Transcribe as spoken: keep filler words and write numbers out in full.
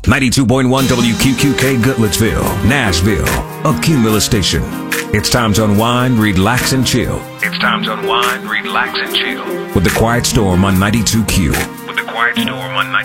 ninety-two point one W Q Q K Goodlettsville, Nashville, a Cumulus station. It's time to unwind, relax, and chill. It's time to unwind, relax, and chill. With The Quiet Storm on ninety-two Q. With The Quiet Storm on ninety-two Q.